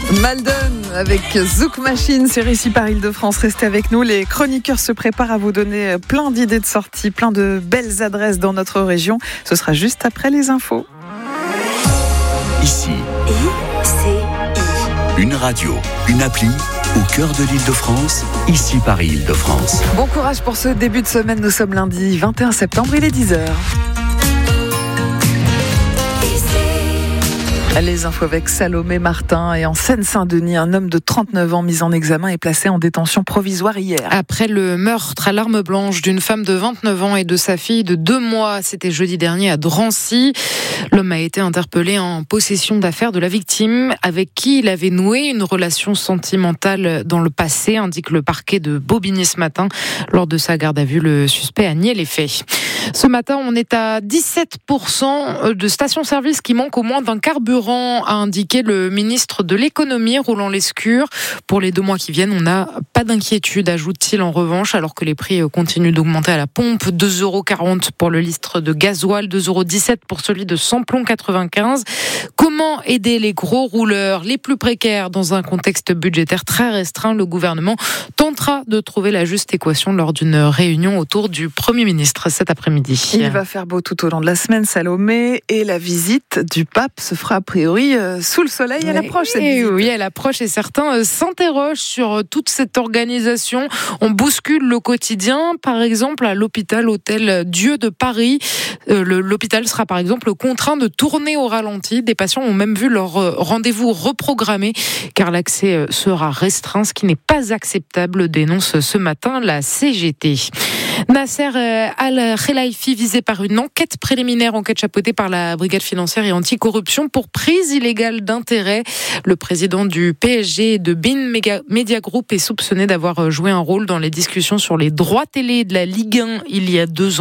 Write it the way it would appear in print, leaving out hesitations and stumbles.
Maldon avec Zouk Machine sur Ici par Île-de-France. Restez avec nous, les chroniqueurs se préparent à vous donner plein d'idées de sortie, plein de belles adresses dans notre région. Ce sera juste après les infos. Ici, une radio, une appli au cœur de l'Île-de-France, Ici par Île-de-France. Bon courage pour ce début de semaine, nous sommes lundi 21 septembre, il est 10h. Les infos avec Salomé Martin. Et en Seine-Saint-Denis, un homme de 39 ans mis en examen est placé en détention provisoire hier. Après le meurtre à l'arme blanche d'une femme de 29 ans et de sa fille de 2 mois, c'était jeudi dernier à Drancy. L'homme a été interpellé en possession d'affaires de la victime, avec qui il avait noué une relation sentimentale dans le passé, indique le parquet de Bobigny ce matin. Lors de sa garde à vue, le suspect a nié les faits. Ce matin, on est à 17% de stations-service qui manquent au moins d'un carburant, a indiqué le ministre de l'économie, Roland Lescure. Pour les 2 mois qui viennent, on n'a pas d'inquiétude, ajoute-t-il en revanche, alors que les prix continuent d'augmenter à la pompe. 2,40 € pour le litre de gasoil, 2,17 € pour celui de samplon 95. Comment aider les gros rouleurs, les plus précaires dans un contexte budgétaire très restreint? Le gouvernement tentera de trouver la juste équation lors d'une réunion autour du Premier ministre cet après-midi. Il va faire beau tout au long de la semaine, Salomé, et la visite du pape se fera a priori sous le soleil. Elle approche, cette visite. Oui, elle approche et certains s'interrogent sur toute cette organisation. On bouscule le quotidien, par exemple à l'hôpital Hôtel Dieu de Paris. L'hôpital sera par exemple contraint de tourner au ralenti. Des patients ont même vu leur rendez-vous reprogrammé car l'accès sera restreint, ce qui n'est pas acceptable, dénonce ce matin la CGT. Nasser Al-Khelaifi visé par une enquête préliminaire, enquête chapeautée par la brigade financière et anticorruption pour prise illégale d'intérêt. Le président du PSG et de Bein Media Group est soupçonné d'avoir joué un rôle dans les discussions sur les droits télé de la Ligue 1 il y a 2 ans.